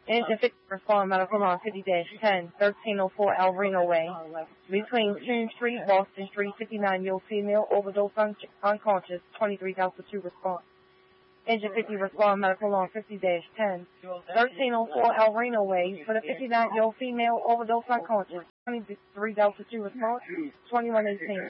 Engine 50 respond medical on 50-10, 1304 El Reno Way. Between Tune Street, Boston Street, 59-year-old female, overdose unconscious, 23 Delta 2 response. Engine 50 respond medical on 50-10, 1304 El Reno Way for the 59-year-old female, overdose unconscious, 23 Delta 2 response, 2118.